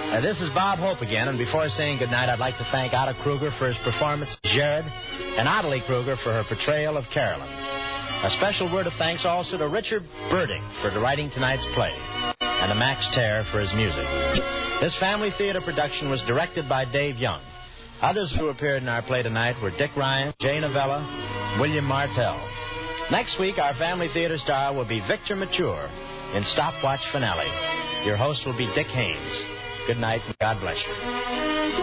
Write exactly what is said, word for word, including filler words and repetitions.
Uh, this is Bob Hope again, and before saying goodnight, I'd like to thank Otto Kruger for his performance, Jared, and Ottilie Kruger for her portrayal of Carolyn. A special word of thanks also to Richard Burdick for writing tonight's play, and to Max Terr for his music. This family theater production was directed by Dave Young. Others who appeared in our play tonight were Dick Ryan, Jay Novella, William Martell. Next week, our family theater star will be Victor Mature in Stopwatch Finale. Your host will be Dick Haynes. Good night, and God bless you.